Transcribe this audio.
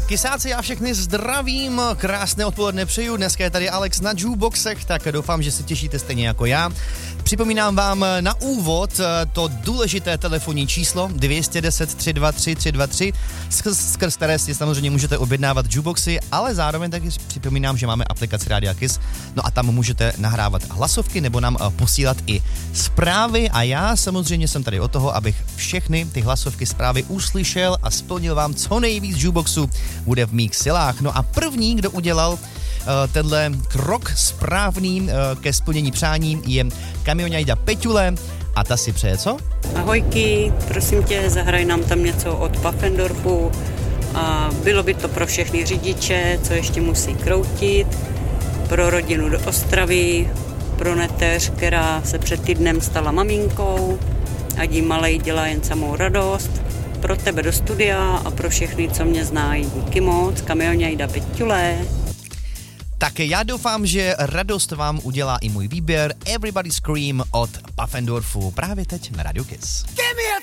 Tak kysáci, já všechny zdravím, krásné odpoledne přeju, dneska je tady Alex na jukeboxech, tak doufám, že se těšíte stejně jako já. Připomínám vám na úvod to důležité telefonní číslo 210 323 323, skrz které si samozřejmě můžete objednávat jukeboxy, ale zároveň taky připomínám, že máme aplikaci Rádia Kiss, no a tam můžete nahrávat hlasovky nebo nám posílat i zprávy a já samozřejmě jsem tady od toho, abych všechny ty hlasovky zprávy uslyšel a splnil vám co nejvíc jukeboxů bude v mých silách. No a první, kdo udělal tenhle krok správný ke splnění přání je kamionajda Peťule a ta si přeje co? Ahojky, prosím tě, zahraj nám tam něco od Pfaffendorfu a bylo by to pro všechny řidiče, co ještě musí kroutit, pro rodinu do Ostravy, pro neteř, která se před týdnem stala maminkou, ať jí malej dělá jen samou radost, pro tebe do studia a pro všechny, co mě znají. Díky moc, kamionajda Peťule. Tak já doufám, že radost vám udělá i můj výběr Everybody Scream od Pfaffendorfu právě teď na Radio Kiss. Give me a